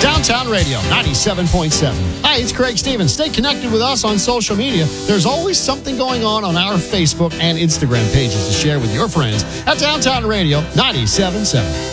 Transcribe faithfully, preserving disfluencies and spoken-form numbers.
Downtown Radio ninety-seven point seven. Hi, it's Craig Stevens. Stay connected with us on social media. There's always something going on on our Facebook and Instagram pages to share with your friends at Downtown Radio ninety-seven point seven.